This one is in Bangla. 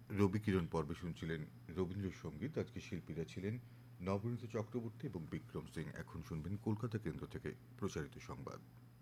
রবিকিরণ পর্বে শুনছিলেন রবীন্দ্রসঙ্গীত। আজকে শিল্পীরা ছিলেন নবনীত চক্রবর্তী এবং বিক্রম সিং। এখন শুনবেন কলকাতা কেন্দ্র থেকে প্রচারিত সংবাদ।